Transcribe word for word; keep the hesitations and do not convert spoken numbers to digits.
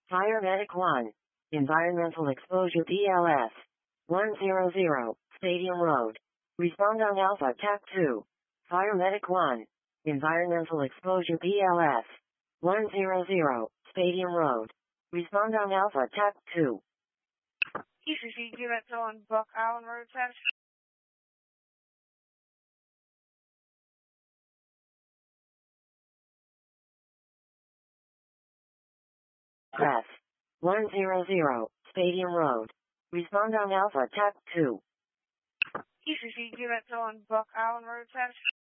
Fire Medic one. Environmental Exposure B L S. one hundred, Stadium Road. Respond on Alpha T A C two. Fire Medic one. Environmental Exposure B L S. one hundred, Stadium Road. Respond on Alpha T A C two. E C C units on Buck Island Road, Travis. Press. one hundred, Stadium Road. Respond on Alpha T A C two. E C C units on Buck Island Road, Travis.